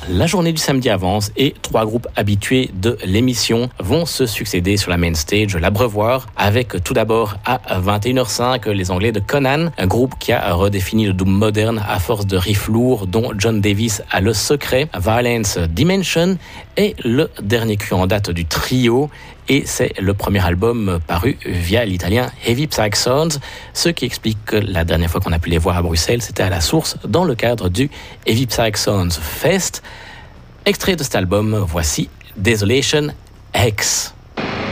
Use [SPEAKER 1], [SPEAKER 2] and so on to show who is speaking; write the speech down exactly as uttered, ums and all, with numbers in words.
[SPEAKER 1] la journée du samedi avance et trois groupes habitués de l'émission vont se succéder sur la main stage, l'Abreuvoir, avec tout d'abord à vingt et une heures cinq les Anglais de Conan, un groupe qui a redéfini le doom moderne à force de riffs lourds dont John Davis a le secret. Violence Dimension est le dernier cru en date du trio et c'est le premier album paru via l'italien Heavy Psych Sounds, ce qui explique que la dernière fois qu'on a pu les voir à Bruxelles, c'était à la source dans le cadre du Heavy Psych Sounds Fest. Extrait de cet album, voici Desolation X.